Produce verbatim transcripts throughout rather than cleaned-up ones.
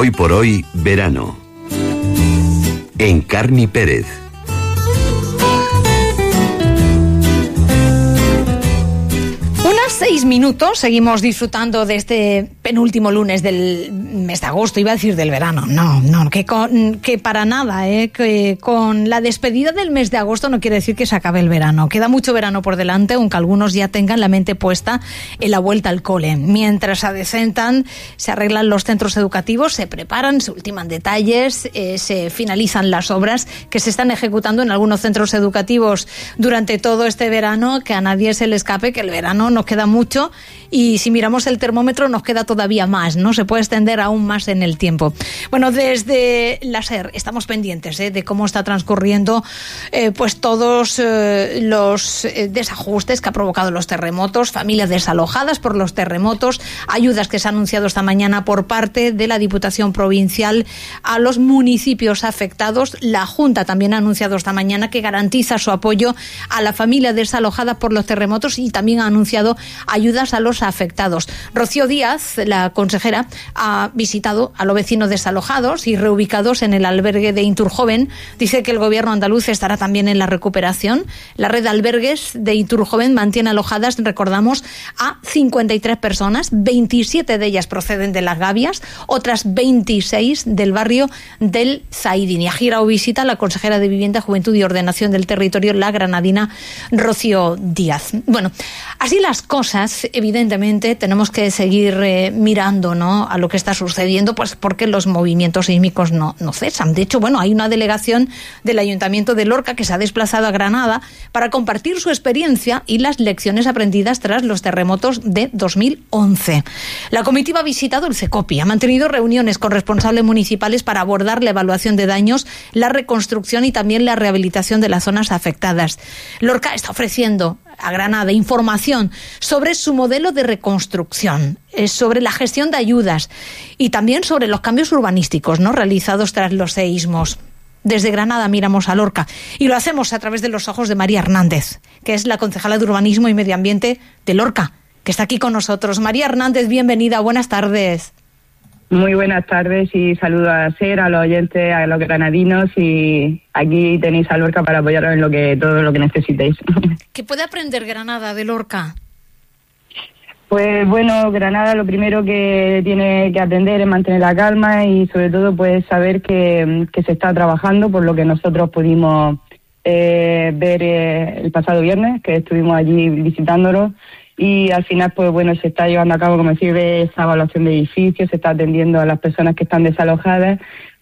Hoy por hoy, verano. En Carmi Pérez. Seis minutos, seguimos disfrutando de este penúltimo lunes del mes de agosto, iba a decir del verano, no, no, que, con, que para nada, eh, que con la despedida del mes de agosto no quiere decir que se acabe el verano, queda mucho verano por delante, aunque algunos ya tengan la mente puesta en la vuelta al cole. Mientras se adecentan, se arreglan los centros educativos, se preparan, se ultiman detalles, eh, se finalizan las obras que se están ejecutando en algunos centros educativos durante todo este verano, que a nadie se le escape que el verano nos queda mucho y si miramos el termómetro nos queda todavía más, ¿no? Se puede extender aún más en el tiempo. Bueno, desde la SER estamos pendientes ¿eh? de cómo está transcurriendo eh, pues todos eh, los eh, desajustes que ha provocado los terremotos, familias desalojadas por los terremotos, ayudas que se han anunciado esta mañana por parte de la Diputación Provincial a los municipios afectados. La Junta también ha anunciado esta mañana que garantiza su apoyo a la familia desalojada por los terremotos y también ha anunciado ayudas a los afectados. Rocío Díaz, la consejera, ha visitado a los vecinos desalojados y reubicados en el albergue de Iturjoven. Dice que el gobierno andaluz estará también en la recuperación. La red de albergues de Iturjoven mantiene alojadas, recordamos, a cincuenta y tres personas, veintisiete de ellas proceden de Las Gavias, otras veintiséis del barrio del Zaidín. Y ha girado visita a la consejera de Vivienda, Juventud y Ordenación del Territorio, la granadina Rocío Díaz. Bueno, así las cosas, evidentemente tenemos que seguir eh, mirando, ¿no?, a lo que está sucediendo, pues porque los movimientos sísmicos no, no cesan. De hecho, bueno, hay una delegación del Ayuntamiento de Lorca que se ha desplazado a Granada para compartir su experiencia y las lecciones aprendidas tras los terremotos de dos mil once. La comitiva ha visitado el CECOPI, ha mantenido reuniones con responsables municipales para abordar la evaluación de daños, la reconstrucción y también la rehabilitación de las zonas afectadas. Lorca está ofreciendo a Granada información sobre su modelo de reconstrucción, eh, sobre la gestión de ayudas y también sobre los cambios urbanísticos, ¿no?, realizados tras los seísmos. Desde Granada miramos a Lorca y lo hacemos a través de los ojos de María Hernández, que es la concejala de Urbanismo y Medio Ambiente de Lorca, que está aquí con nosotros. María Hernández, bienvenida, buenas tardes. Muy buenas tardes y saludos a SER, a los oyentes, a los granadinos, y aquí tenéis a Lorca para apoyaros en lo que todo lo que necesitéis. ¿Qué puede aprender Granada de Lorca? Pues bueno, Granada lo primero que tiene que aprender es mantener la calma y sobre todo pues saber que, que se está trabajando, por lo que nosotros pudimos eh, ver eh, el pasado viernes, que estuvimos allí visitándolo. Y al final, pues bueno, se está llevando a cabo, como decir, esa evaluación de edificios, se está atendiendo a las personas que están desalojadas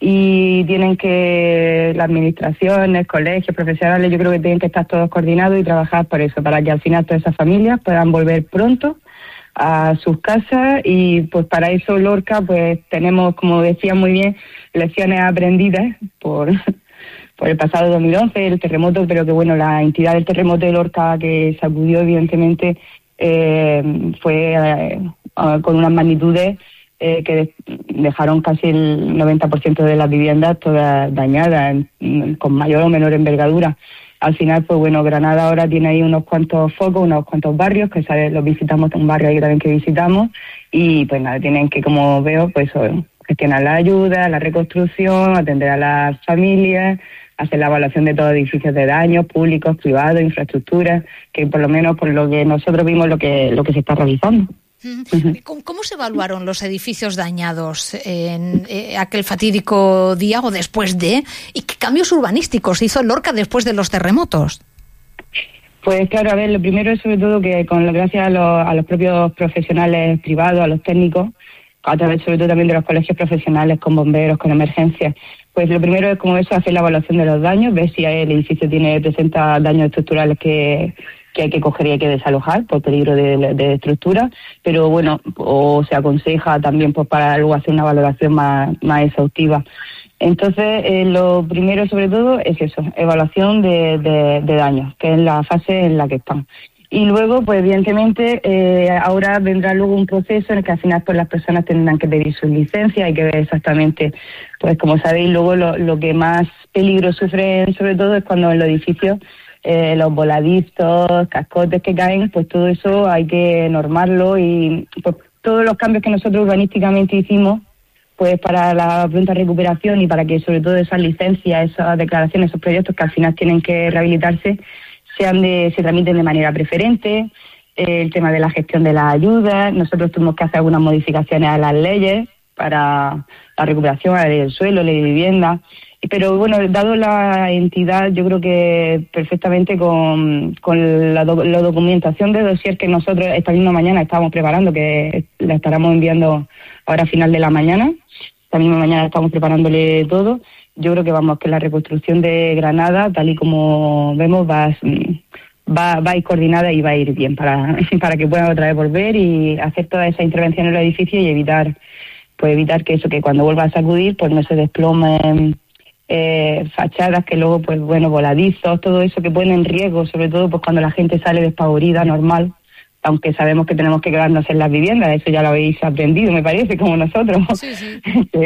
y tienen que, las administraciones, colegios, profesionales, yo creo que tienen que estar todos coordinados y trabajar por eso, para que al final todas esas familias puedan volver pronto a sus casas. Y pues para eso Lorca, pues tenemos, como decía muy bien, lecciones aprendidas por... por el pasado dos mil once, el terremoto, pero que bueno, la entidad del terremoto de Lorca que sacudió evidentemente eh, fue eh, con unas magnitudes eh, que dejaron casi el noventa por ciento de las viviendas todas dañadas, en, con mayor o menor envergadura. Al final, pues bueno, Granada ahora tiene ahí unos cuantos focos, unos cuantos barrios, que sabes, los visitamos, un barrio ahí también que visitamos, y pues nada, tienen que, como veo, pues gestionar la ayuda, la reconstrucción, atender a las familias, hacer la evaluación de todos los edificios de daños públicos, privados, infraestructuras, que por lo menos por lo que nosotros vimos lo que lo que se está realizando. ¿Cómo, cómo se evaluaron los edificios dañados en eh, aquel fatídico día o después de? ¿Y qué cambios urbanísticos hizo Lorca después de los terremotos? Pues claro, a ver, lo primero es sobre todo que con gracias a los, a los propios profesionales privados, a los técnicos, a través sobre todo también de los colegios profesionales, con bomberos, con emergencias, pues lo primero es como eso, hacer la evaluación de los daños, ver si el edificio tiene presenta daños estructurales que, que hay que coger y hay que desalojar por peligro de, de, de estructura, pero bueno, o se aconseja también pues para luego hacer una valoración más, más exhaustiva. Entonces, eh, lo primero sobre todo es eso, evaluación de, de, de daños, que es la fase en la que están. Y luego, pues evidentemente, eh, ahora vendrá luego un proceso en el que al final pues las personas tendrán que pedir sus licencias, hay que ver exactamente, pues como sabéis, luego lo, lo que más peligro sufren sobre todo es cuando en los edificios eh, los voladizos, cascotes que caen, pues todo eso hay que normarlo y pues todos los cambios que nosotros urbanísticamente hicimos, pues para la pronta recuperación y para que sobre todo esas licencias, esas declaraciones, esos proyectos que al final tienen que rehabilitarse, sean de, se tramiten de manera preferente. Eh, el tema de la gestión de las ayudas, nosotros tuvimos que hacer algunas modificaciones a las leyes para la recuperación, a la ley del suelo, ley de vivienda. Pero bueno, dado la entidad, yo creo que perfectamente con, con la, do, la documentación de dossier que nosotros esta misma mañana estábamos preparando, que la estaremos enviando ahora a final de la mañana, esta misma mañana estamos preparándole todo. Yo creo que vamos, que la reconstrucción de Granada, tal y como vemos, va, va, va a ir coordinada y va a ir bien para, para que puedan otra vez volver y hacer toda esa intervención en el edificio y evitar, pues evitar que eso, que cuando vuelva a sacudir, pues no se desplomen Eh, fachadas que luego, pues bueno, voladizos, todo eso que pone en riesgo, sobre todo pues cuando la gente sale despavorida, normal, aunque sabemos que tenemos que quedarnos en las viviendas, eso ya lo habéis aprendido, me parece, como nosotros. Sí, sí.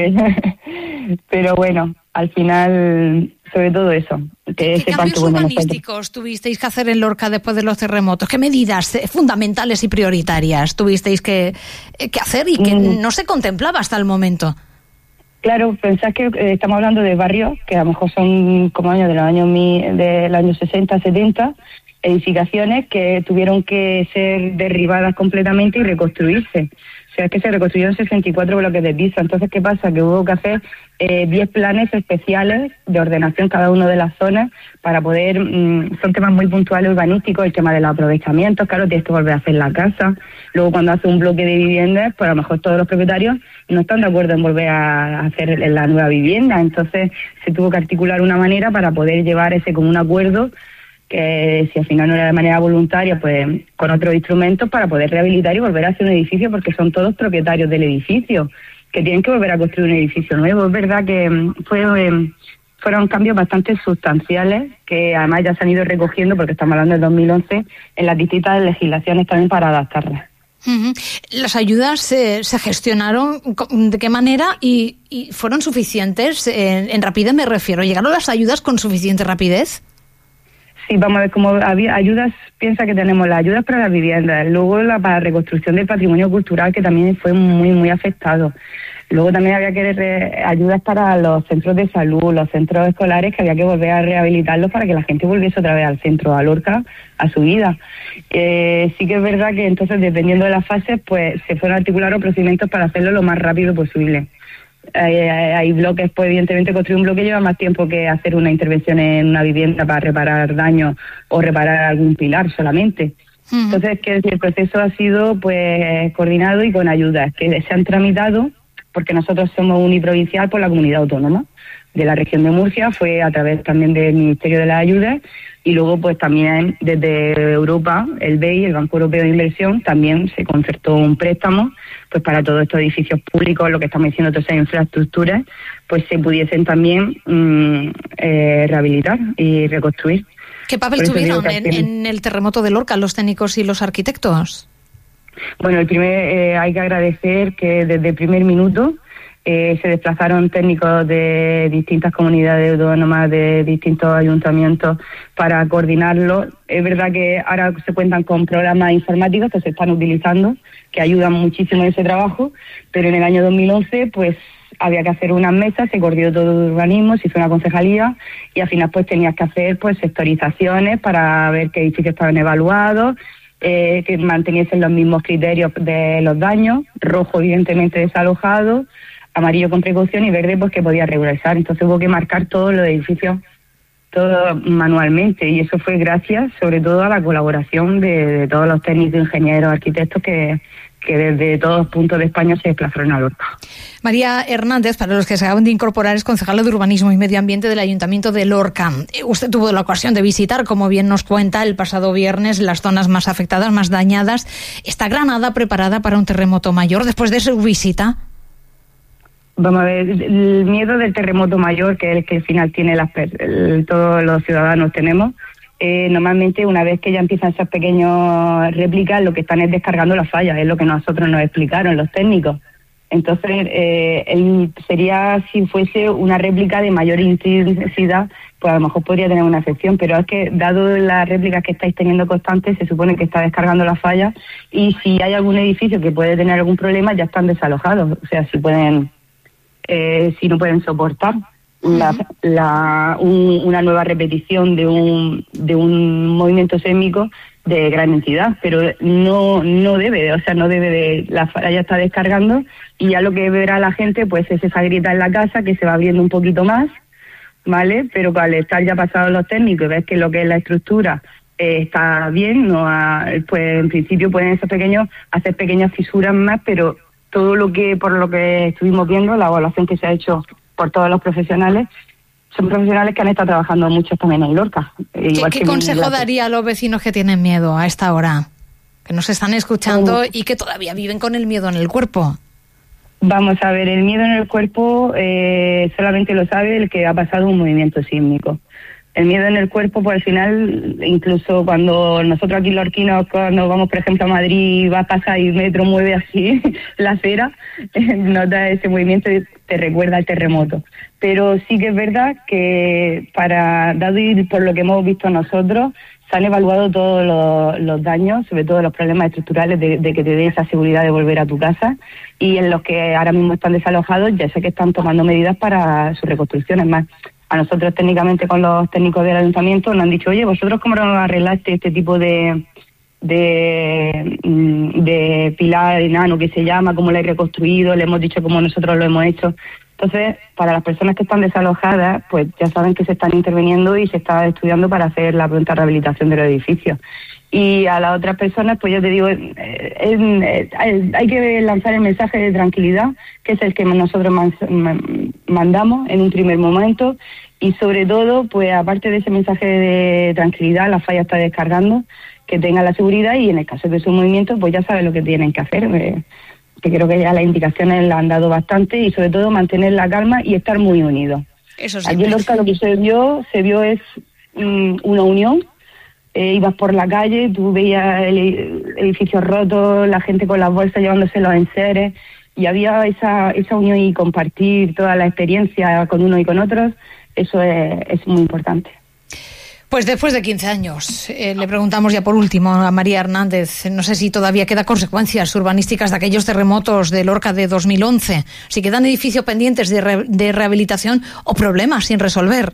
Pero bueno, al final, sobre todo eso. Que ¿Qué cambios urbanísticos tuvisteis que hacer en Lorca después de los terremotos? ¿Qué medidas fundamentales y prioritarias tuvisteis que, que hacer y que mm. no se contemplaba hasta el momento? Claro, pensad que eh, estamos hablando de barrios que a lo mejor son como años de los años del año sesenta, setenta, edificaciones que tuvieron que ser derribadas completamente y reconstruirse. O sea, es que se reconstruyeron sesenta y cuatro bloques de piso. Entonces, ¿qué pasa? Que hubo que hacer eh, diez planes especiales de ordenación cada uno de las zonas para poder... Mmm, son temas muy puntuales urbanísticos, el tema de los aprovechamientos, claro, tienes que volver a hacer la casa. Luego, cuando hace un bloque de viviendas, pues a lo mejor todos los propietarios no están de acuerdo en volver a hacer la nueva vivienda. Entonces, se tuvo que articular una manera para poder llevar ese como un acuerdo, que si al final no era de manera voluntaria, pues con otros instrumentos para poder rehabilitar y volver a hacer un edificio, porque son todos propietarios del edificio, que tienen que volver a construir un edificio nuevo. Es verdad que fue, fueron cambios bastante sustanciales, que además ya se han ido recogiendo, porque estamos hablando del dos mil once, en las distintas legislaciones también para adaptarlas. Uh-huh. ¿Las ayudas eh, se gestionaron de qué manera y, y fueron suficientes? En, en rapidez me refiero, ¿llegaron las ayudas con suficiente rapidez? Sí, vamos a ver, como había ayudas, piensa que tenemos las ayudas para las viviendas, luego la para reconstrucción del patrimonio cultural, que también fue muy, muy afectado. Luego también había que re, ayudas para los centros de salud, los centros escolares, que había que volver a rehabilitarlos para que la gente volviese otra vez al centro, a Lorca, a su vida. Eh, sí que es verdad que entonces, dependiendo de las fases, pues se fueron articulados procedimientos para hacerlo lo más rápido posible. Hay, hay, hay bloques, pues evidentemente construir un bloque lleva más tiempo que hacer una intervención en una vivienda para reparar daños o reparar algún pilar solamente. Uh-huh. Entonces, que el proceso ha sido pues coordinado y con ayudas que se han tramitado, porque nosotros somos uniprovincial por la comunidad autónoma de la región de Murcia, fue a través también del Ministerio de las Ayudas, y luego pues también desde Europa, el B E I, el Banco Europeo de Inversión, también se concertó un préstamo pues para todos estos edificios públicos, lo que estamos diciendo, todas esas infraestructuras, pues se pudiesen también mmm, eh, rehabilitar y reconstruir. ¿Qué papel tuvieron en, en el terremoto de Lorca los técnicos y los arquitectos? Bueno, el primer eh, hay que agradecer que desde el primer minuto Eh, se desplazaron técnicos de distintas comunidades autónomas, de distintos ayuntamientos para coordinarlo. Es verdad que ahora se cuentan con programas informáticos que se están utilizando, que ayudan muchísimo en ese trabajo, pero en el año dos mil once pues había que hacer unas mesas, se coordinó todo el urbanismo, se hizo una concejalía y al final pues tenías que hacer pues sectorizaciones para ver qué edificios estaban evaluados, eh, que manteniesen los mismos criterios de los daños, rojo evidentemente desalojado, amarillo con precaución y verde pues que podía regularizar. Entonces hubo que marcar todos los edificios, todo manualmente, y eso fue gracias sobre todo a la colaboración de, de todos los técnicos, ingenieros, arquitectos que, que desde todos puntos de España se desplazaron a Lorca. María Hernández, para los que se acaban de incorporar, es concejala de Urbanismo y Medio Ambiente del Ayuntamiento de Lorca. Usted tuvo la ocasión de visitar, como bien nos cuenta, el pasado viernes las zonas más afectadas, más dañadas. ¿Está Granada preparada para un terremoto mayor después de su visita? Vamos a ver, el miedo del terremoto mayor, que es el que al final tiene las, el, todos los ciudadanos tenemos, eh, normalmente una vez que ya empiezan esas pequeñas réplicas, lo que están es descargando las fallas, es lo que nosotros nos explicaron los técnicos. Entonces, eh, el, sería si fuese una réplica de mayor intensidad, pues a lo mejor podría tener una excepción, pero es que dado las réplicas que estáis teniendo constantes, se supone que está descargando las fallas, y si hay algún edificio que puede tener algún problema, ya están desalojados, o sea, si pueden... eh, si no pueden soportar la, la, un, una nueva repetición de un, de un movimiento sísmico de gran entidad, pero no no debe, o sea, no debe de, la falla ya está descargando y ya lo que verá la gente pues es esa grieta en la casa que se va abriendo un poquito más, ¿vale? Pero al estar ya pasados los técnicos y ves que lo que es la estructura eh, está bien, no ha, pues en principio pueden esos pequeños hacer pequeñas fisuras más, pero todo lo que, por lo que estuvimos viendo, la evaluación que se ha hecho por todos los profesionales, son profesionales que han estado trabajando mucho también en Lorca. ¿Qué, igual ¿qué que consejo la... daría a los vecinos que tienen miedo a esta hora? Que nos están escuchando um, y que todavía viven con el miedo en el cuerpo. Vamos a ver, el miedo en el cuerpo eh, solamente lo sabe el que ha pasado un movimiento sísmico. El miedo en el cuerpo, pues al final, incluso cuando nosotros aquí lorquinos, cuando vamos, por ejemplo, a Madrid, va a pasar y metro mueve así la acera, eh, nota ese movimiento y te recuerda al terremoto. Pero sí que es verdad que, para dado y por lo que hemos visto nosotros, se han evaluado todos los, los daños, sobre todo los problemas estructurales de, de que te dé esa seguridad de volver a tu casa, y en los que ahora mismo están desalojados ya sé que están tomando medidas para su reconstrucción. Es más, a nosotros técnicamente con los técnicos del ayuntamiento nos han dicho, oye, ¿vosotros cómo arreglaste este tipo de, de, de pilar enano que se llama? ¿Cómo lo habéis reconstruido? Le hemos dicho cómo nosotros lo hemos hecho. Entonces, para las personas que están desalojadas, pues ya saben que se están interviniendo y se está estudiando para hacer la pronta rehabilitación de los edificios. Y a las otras personas, pues yo te digo, eh, eh, eh, hay que lanzar el mensaje de tranquilidad, que es el que nosotros man, man, mandamos en un primer momento, y sobre todo, pues aparte de ese mensaje de tranquilidad, la falla está descargando, que tengan la seguridad y en el caso de su movimiento, pues ya saben lo que tienen que hacer, eh, que creo que ya las indicaciones las han dado bastante, y sobre todo mantener la calma y estar muy unidos. Eso sí. Aquí en Lorca lo que se vio, se vio es um, una unión. Eh, ibas por la calle, tú veías el edificio roto, la gente con las bolsas llevándose los enseres, y había esa esa unión y compartir toda la experiencia con uno y con otros. Eso es, es muy importante. Pues después de quince años, eh, le preguntamos ya por último a María Hernández, no sé si todavía quedan consecuencias urbanísticas de aquellos terremotos de Lorca de dos mil once, si quedan edificios pendientes de, re, de rehabilitación o problemas sin resolver.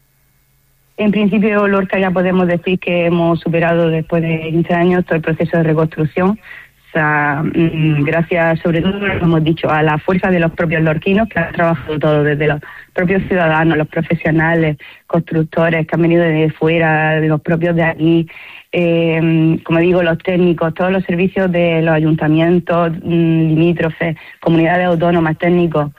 En principio, Lorca ya podemos decir que hemos superado después de quince años todo el proceso de reconstrucción. O sea, gracias sobre todo, como hemos dicho, a la fuerza de los propios lorquinos que han trabajado todo, desde los propios ciudadanos, los profesionales, constructores que han venido desde fuera, de los propios de aquí, eh, como digo, los técnicos, todos los servicios de los ayuntamientos, limítrofes, comunidades autónomas, técnicos.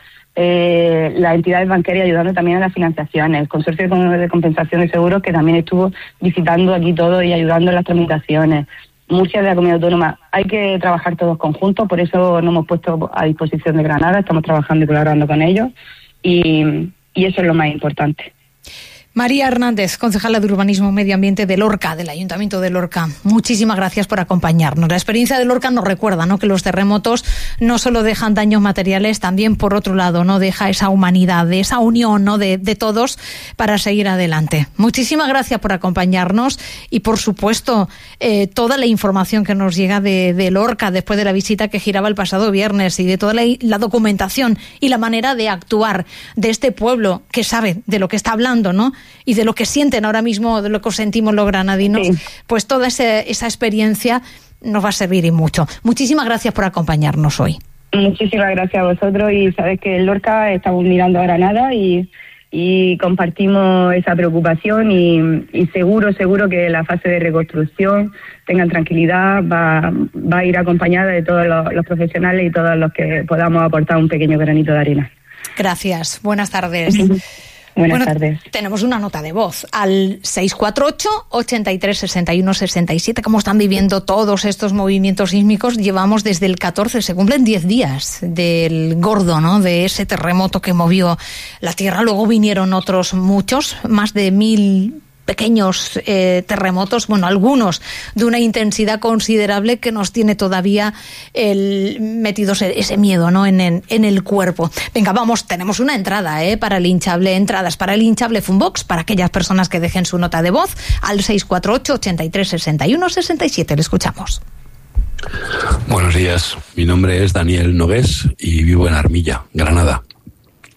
Eh, las entidades bancarias ayudando también a la financiación, el consorcio de compensación de seguros que también estuvo visitando aquí todo y ayudando en las tramitaciones, Murcia de la comunidad autónoma. Hay que trabajar todos conjuntos, por eso nos hemos puesto a disposición de Granada, estamos trabajando y colaborando con ellos, y, y eso es lo más importante. María Hernández, concejala de Urbanismo y Medio Ambiente de Lorca, del Ayuntamiento de Lorca. Muchísimas gracias por acompañarnos. La experiencia de Lorca nos recuerda, ¿no?, que los terremotos no solo dejan daños materiales, también por otro lado, no deja esa humanidad, esa unión, ¿no?, de, de todos para seguir adelante. Muchísimas gracias por acompañarnos y, por supuesto, eh, toda la información que nos llega de, de Lorca después de la visita que giraba el pasado viernes y de toda la, la documentación y la manera de actuar de este pueblo que sabe de lo que está hablando, ¿no?, y de lo que sienten ahora mismo, de lo que sentimos los granadinos, sí. Pues toda ese, esa experiencia nos va a servir y mucho. Muchísimas gracias por acompañarnos hoy. Muchísimas gracias a vosotros, y sabes que en Lorca estamos mirando a Granada y, y compartimos esa preocupación, y, y seguro, seguro que la fase de reconstrucción, tengan tranquilidad, va, va a ir acompañada de todos los, los profesionales y todos los que podamos aportar un pequeño granito de arena. Gracias, buenas tardes. Buenas bueno, tardes. Tenemos una nota de voz al seis cuatro ocho, ochenta y tres, sesenta y uno, sesenta y siete. ¿Cómo están viviendo todos estos movimientos sísmicos? Llevamos desde el catorce, se cumplen diez días del gordo, ¿no?, de ese terremoto que movió la tierra. Luego vinieron otros muchos, más de mil pequeños eh, terremotos, bueno, algunos de una intensidad considerable que nos tiene todavía el, metidos ese miedo, ¿no?, en, en, en el cuerpo. Venga, vamos, tenemos una entrada ¿eh? para el hinchable, entradas para el hinchable Funbox, para aquellas personas que dejen su nota de voz al seis cuatro ocho, ochenta y tres, sesenta y uno, sesenta y siete. Le escuchamos. Buenos días, mi nombre es Daniel Nogués y vivo en Armilla, Granada.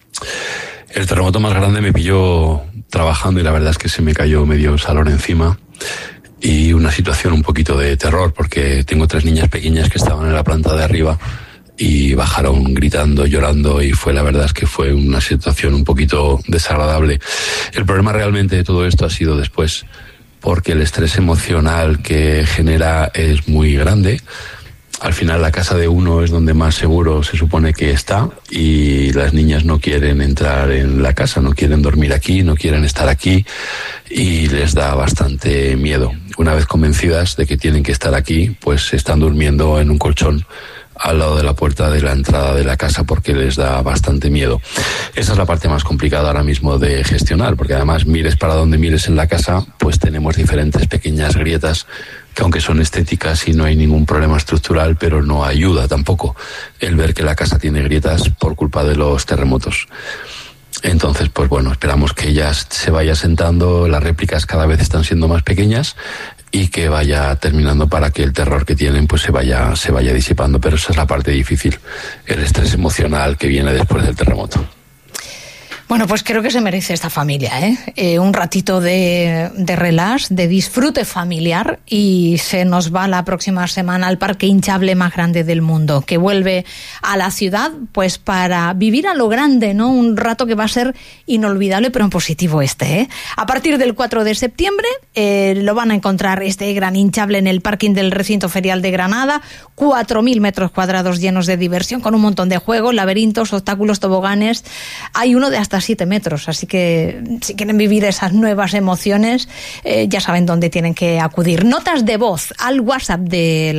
El terremoto más grande me pilló trabajando y la verdad es que se me cayó medio salón encima y una situación un poquito de terror porque tengo tres niñas pequeñas que estaban en la planta de arriba y bajaron gritando, llorando y fue la verdad es que fue una situación un poquito desagradable. El problema realmente de todo esto ha sido después porque el estrés emocional que genera es muy grande. Al final la casa de uno es donde más seguro se supone que está y las niñas no quieren entrar en la casa, no quieren dormir aquí, no quieren estar aquí y les da bastante miedo. Una vez convencidas de que tienen que estar aquí, pues están durmiendo en un colchón al lado de la puerta de la entrada de la casa porque les da bastante miedo. Esa es la parte más complicada ahora mismo de gestionar, porque además mires para donde mires en la casa, pues tenemos diferentes pequeñas grietas que aunque son estéticas y no hay ningún problema estructural, pero no ayuda tampoco el ver que la casa tiene grietas por culpa de los terremotos. Entonces, pues bueno, esperamos que ella se vaya sentando, las réplicas cada vez están siendo más pequeñas y que vaya terminando para que el terror que tienen pues se vaya, se vaya disipando, pero esa es la parte difícil, el estrés emocional que viene después del terremoto. Bueno, pues creo que se merece esta familia, ¿eh? Eh, un ratito de, de relax, de disfrute familiar y se nos va la próxima semana al parque hinchable más grande del mundo, que vuelve a la ciudad pues para vivir a lo grande, ¿no? Un rato que va a ser inolvidable, pero en positivo este, ¿eh? A partir del cuatro de septiembre eh, lo van a encontrar este gran hinchable en el parking del recinto ferial de Granada, cuatro mil metros cuadrados llenos de diversión con un montón de juegos, laberintos, obstáculos, toboganes. Hay uno de hasta siete metros, así que si quieren vivir esas nuevas emociones, eh, ya saben dónde tienen que acudir. Notas de voz al WhatsApp de